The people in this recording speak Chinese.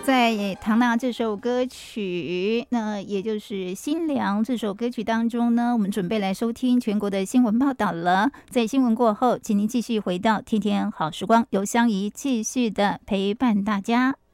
在唐娜这首歌曲，那也就是《新娘》这首歌曲当中呢，我们准备来收听全国的新闻报道了。在新闻过后，请您继续回到天天好时光，由香怡继续的陪伴大家。